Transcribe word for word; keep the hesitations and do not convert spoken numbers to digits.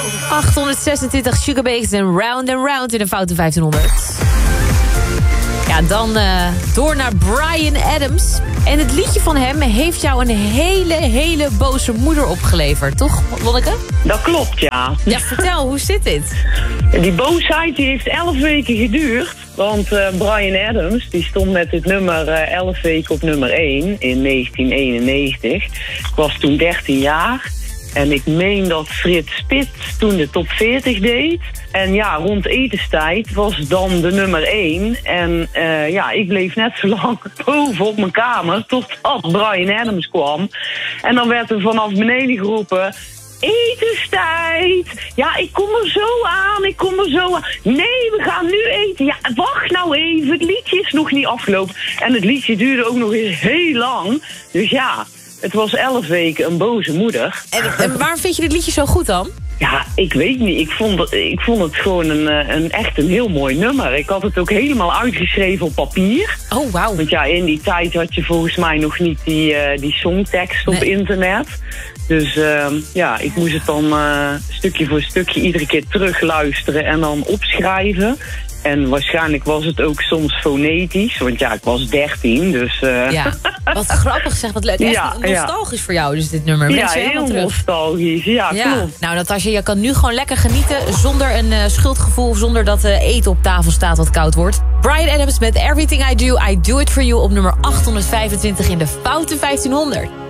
achthonderdzesentwintig Sugababes en Round and Round in de foute vijftienhonderd. Ja, dan uh, door naar Bryan Adams. En het liedje van hem heeft jou een hele, hele boze moeder opgeleverd. Toch, Lonneke? Dat klopt, ja. Ja, vertel, hoe zit dit? Die boosheid die heeft elf weken geduurd. Want uh, Bryan Adams die stond met dit nummer uh, elf weken op nummer één in negentien eenennegentig. Ik was toen dertien jaar. En ik meen dat Frits Spits toen de top veertig deed. En ja, rond etenstijd was dan de nummer één. En uh, ja, ik bleef net zo lang boven op mijn kamer totdat Bryan Adams kwam. En dan werd er vanaf beneden geroepen: etenstijd! Ja, ik kom er zo aan, ik kom er zo aan. Nee, we gaan nu eten. Ja, wacht nou even, het liedje is nog niet afgelopen. En het liedje duurde ook nog eens heel lang. Dus ja, het was elf weken een boze moeder. En, en waarom vind je dit liedje zo goed dan? Ja, ik weet niet. Ik vond het, ik vond het gewoon een, een echt een heel mooi nummer. Ik had het ook helemaal uitgeschreven op papier. Oh, wauw. Want ja, in die tijd had je volgens mij nog niet die, uh, die songtekst op nee. internet. Dus uh, ja, ik moest het dan uh, stukje voor stukje iedere keer terugluisteren en dan opschrijven. En waarschijnlijk was het ook soms fonetisch, want ja, ik was dertien, dus... Uh... Ja, wat grappig zeg, wat leuk. Echt ja, nostalgisch ja. voor jou, dus dit nummer. Ja, heel nostalgisch, ja, ja, klopt. Nou, Natasja, je kan nu gewoon lekker genieten zonder een uh, schuldgevoel, zonder dat uh, eten op tafel staat wat koud wordt. Bryan Adams met Everything I Do, I Do It For You op nummer achthonderdvijfentwintig in de foute vijftienhonderd.